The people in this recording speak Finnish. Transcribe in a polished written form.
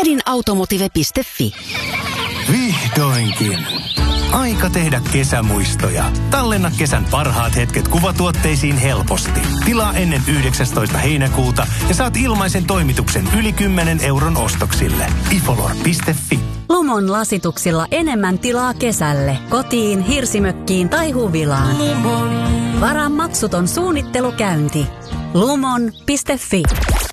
Ydinautomotive.fi. Vihdoinkin. Aika tehdä kesämuistoja. Tallenna kesän parhaat hetket kuvatuotteisiin helposti. Tilaa ennen 19. heinäkuuta ja saat ilmaisen toimituksen yli 10 euron ostoksille. ifolor.fi. Lumon lasituksilla enemmän tilaa kesälle. Kotiin, hirsimökkiin tai huvilaan. Varaa maksuton suunnittelukäynti. Lumon.fi.